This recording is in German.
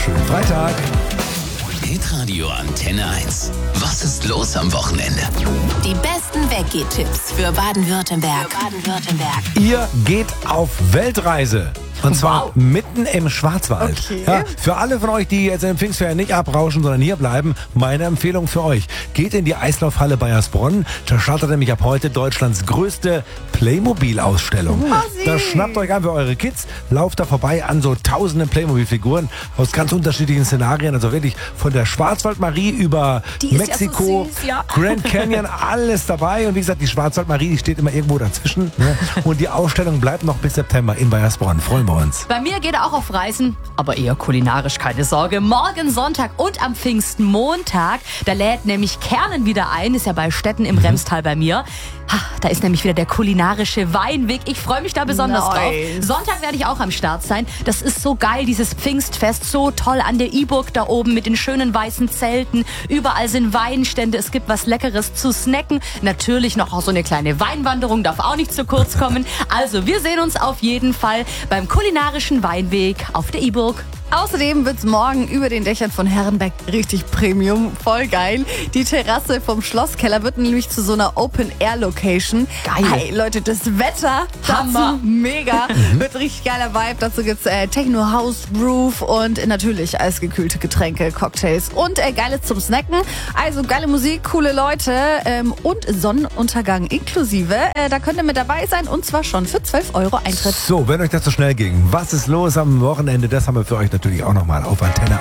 schönen Freitag. Hitradio Antenne 1. Was ist los am Wochenende? Die besten Weggehtipps für Baden-Württemberg. Ihr geht auf Weltreise. Und zwar mitten im Schwarzwald. Okay. Ja, für alle von euch, die jetzt im Pfingstferien nicht abrauschen, sondern hier bleiben, meine Empfehlung für euch. Geht in die Eislaufhalle Bayersbronn. Da startet nämlich ab heute Deutschlands größte Playmobil-Ausstellung. Da schnappt euch einfach eure Kids, lauft da vorbei an so tausenden Playmobil-Figuren aus ganz unterschiedlichen Szenarien. Also wirklich von der Schwarzwaldmarie über Die ist Mexiko, ja so süß, ja. Grand Canyon, alles dabei. Und wie gesagt, die Schwarzwaldmarie, die steht immer irgendwo dazwischen. Ne? Und die Ausstellung bleibt noch bis September in Bayersbronn. Freuen wir uns. Bei mir geht er auch auf Reisen, aber eher kulinarisch, keine Sorge. Morgen Sonntag und am Pfingstmontag, da lädt nämlich Kernen wieder ein, ist ja bei Stetten im Remstal bei mir. Ha, da ist nämlich wieder der kulinarische Weinweg. Ich freue mich da besonders drauf. Sonntag werde ich auch am Start sein. Das ist so geil, dieses Pfingstfest, so toll an der Iburg da oben mit den schönen weißen Zelten. Überall sind Weinstände, es gibt was Leckeres zu snacken. Natürlich noch auch so eine kleine Weinwanderung, darf auch nicht zu kurz kommen. Also wir sehen uns auf jeden Fall beim kulinarischen Weinweg auf der Iburg. Außerdem wird's morgen über den Dächern von Herrenberg richtig Premium. Voll geil. Die Terrasse vom Schlosskeller wird nämlich zu so einer Open-Air-Location. Geil. Hey Leute, das Wetter Hammer. dazu mega. Wird richtig geiler Vibe. Dazu gibt's Techno, House, Groove und natürlich eisgekühlte Getränke, Cocktails und Geiles zum Snacken. Also geile Musik, coole Leute und Sonnenuntergang inklusive. Da könnt ihr mit dabei sein und zwar schon für 12 € Eintritt. So, wenn euch das so schnell ging, was ist los am Wochenende? Das haben wir für euch natürlich auch nochmal auf Antenne